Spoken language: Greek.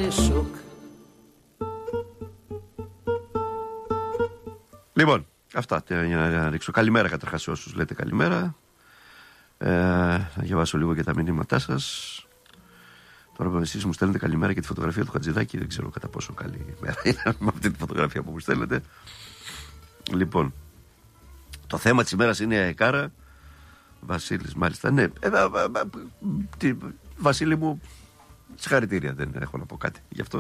σοκ. Λοιπόν, αυτά για να ρίξω. Καλημέρα καταρχάς σε όσους λέτε καλημέρα. Να διαβάσω λίγο και τα μηνύματά σας. Τώρα που εσείς μου στέλνετε καλημέρα και τη φωτογραφία του Χατζηδάκη, δεν ξέρω κατά πόσο καλή μέρα είναι με αυτή τη φωτογραφία που μου στέλνετε. Λοιπόν, το θέμα της ημέρας είναι η ΑΕΚΑΡΑ. Βασίλης, μάλιστα. Ναι, Βασίλη μου, συγχαρητήρια, δεν έχω να πω κάτι γι' αυτό.